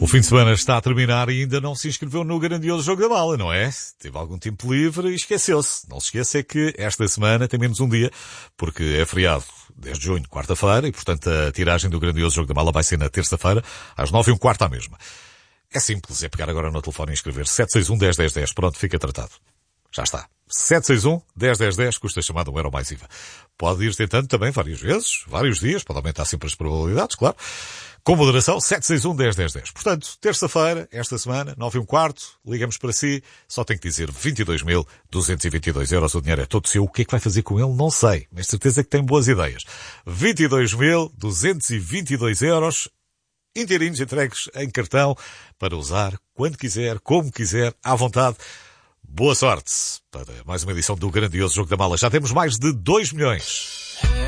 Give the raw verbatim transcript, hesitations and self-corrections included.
fim de semana está a terminar e ainda não se inscreveu no grandioso Jogo da Mala, não é? Teve algum tempo livre e esqueceu-se. Não se esqueça é que esta semana tem menos um dia, porque é feriado dez de junho, quarta-feira, e portanto a tiragem do grandioso Jogo da Mala vai ser na terça-feira, às nove e um quarto à mesma. É simples, é pegar agora no telefone e inscrever sete seis um, dez, dez, dez. Pronto, fica tratado. Já está. sete seis um, dez, dez, dez, custa chamada um euro mais I V A. Pode ir tentando também várias vezes, vários dias, pode aumentar sempre as probabilidades, claro. Com moderação, sete seis um, dez, dez, dez. Portanto, terça-feira, esta semana, nove e um quarto, ligamos para si, só tem que dizer vinte e dois mil duzentos e vinte e dois euros, o dinheiro é todo seu. O que é que vai fazer com ele? Não sei, mas certeza que tem boas ideias. vinte e dois mil duzentos e vinte e dois euros, inteirinhos entregues em cartão, para usar quando quiser, como quiser, à vontade. Boa sorte para mais uma edição do grandioso Jogo da Mala. Já temos mais de dois milhões.